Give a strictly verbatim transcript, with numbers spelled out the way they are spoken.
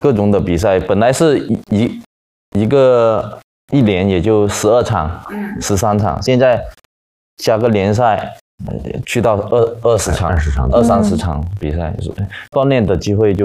各种的比赛，本来是一一一个一年也就十二场、十三场，现在加个联赛，去到二二十场、 二十场、 二三十场比赛，锻炼的机会就